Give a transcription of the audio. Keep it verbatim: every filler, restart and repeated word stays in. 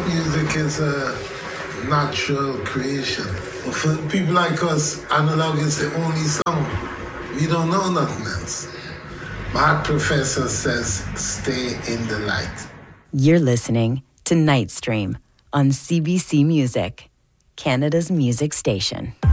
music is a natural creation. But for people like us, analog is the only song. We don't know nothing else. My professor says, stay in the light. You're listening to Night Stream on C B C Music, Canada's music station.